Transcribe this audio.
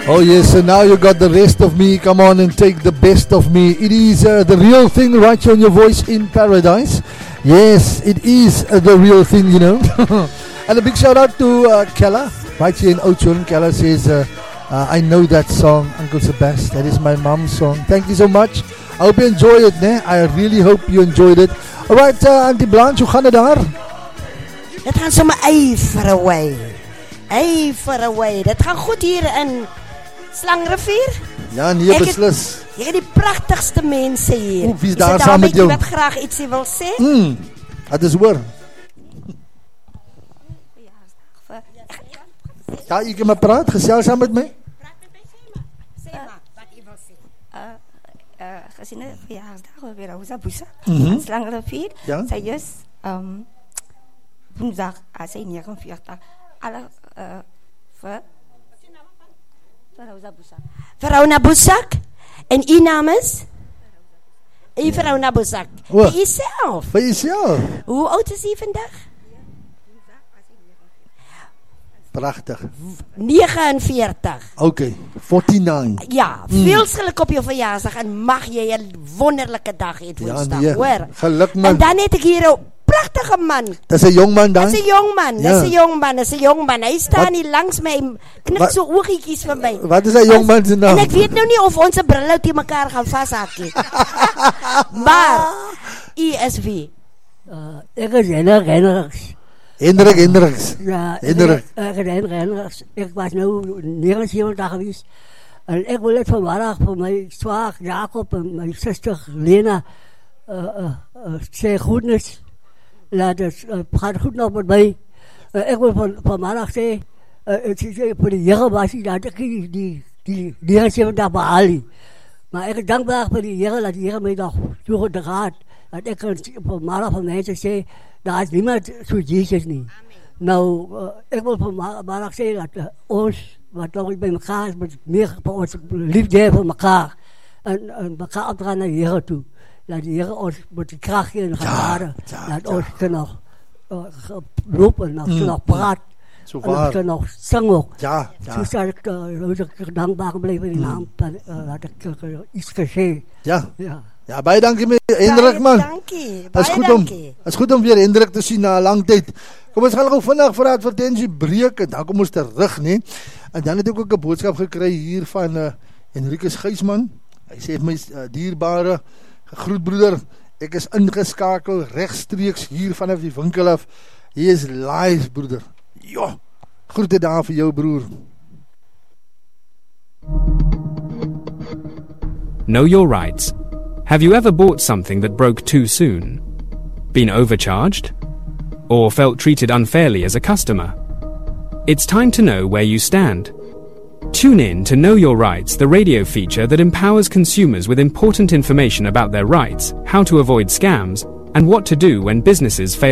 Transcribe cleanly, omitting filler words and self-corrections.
Oh yes, so now you got the rest of me. Come on and take the best of me. It is the real thing right here on your voice in paradise. Yes, it is the real thing, you know. And a big shout out to Kella, right here in Oudtshoorn. Kella says, I know that song, Uncle Sebas. That is my mom's song. Thank you so much. I hope you enjoy it, né? I really hope you enjoyed it. Alright, Auntie Blanche, hoe gaan het daar? Het gaat zomaar even away. Even away. Dat gaat goed hier in Slangrivier. Ja, nee, beslis. Jy het die pragtigste mense hier. Wie is daar saam met jou? Wat graag ietsie wil sê? Dat is hoor. Ja, jy kan maar praat, gesels saam met my. Praat met my, sê maar wat jy wil sê. Gezien het verjaarsdag weer Rosa Slangrivier. Ja. Sy is woensdag as sy 49. Alle vir Vrou Nabusak. En u naam is? Vrou Nabusak. Vir jezelf. Vir jezelf. Hoe oud is u vandag? Prachtig. 49. Oké, 49. Ja, veel geluk op je verjaarsdag en mag jy 'n wonderlijke dag hê woensdag, ja, hoor. Geluk man. En dan het ek hier 'n pragtige man. Dis 'n jong man dan. Dis 'n jong man. Ja. Dis 'n jong man. Dis 'n jong man. Hy staan hier langs my, knik so oogietjies vir my. Wat is 'n jong man se naam? En ek weet nou nie of ons se brille te mekaar gaan vashak nie. Maar u is wie? Ek is Hendriks. Hendriks. Ja, Hendrik. Ek is Hendriks. Ek was nou 79 geweest. En ek wil net vanmiddag vir my swaag Jacob en my suster Lena sê goednis. Laat het gaat goed nog met mij. Ik wil vanmiddag zeggen, voor de Heer was hij dat ik die 79 behaal. Maar ik ben dankbaar voor de Heer dat de Heer mij nog toe te gaat. Dat ik vanmiddag van mensen zeg, daar is niemand zoals Jezus niet. Nou, ik wil vanmiddag zeggen dat ons, wat nog bij elkaar is, met meer voor ons liefde voor elkaar. En elkaar opdragen naar de Heer toe. Laat de Heer ons met de kracht en genade, laat ons kunnen lopen, nog praten, en kunnen nog zingen ook. Ja. Zo sta ik dankbaar gebleven in de naam, laat ik iets gezegd. Ja, baie dankie Hendrik man. Dankie. Het is goed om weer Hendrik te zien na 'n lang tyd. Kom ons gaan gou vinnig vir advertensie breek en dan kom ons terug, nee. En dan het ek ook 'n boodskap gekry hier van Henrikus Gysman. Hy sê my dierbare groet broeder, ek is ingeskakel regstreeks hier vanaf die winkel af. Hier is live broeder. Ja, groete daar vir jou broer. Know your rights. Have you ever bought something that broke too soon? Been overcharged? Or felt treated unfairly as a customer? It's time to know where you stand. Tune in to Know Your Rights, the radio feature that empowers consumers with important information about their rights, how to avoid scams, and what to do when businesses fail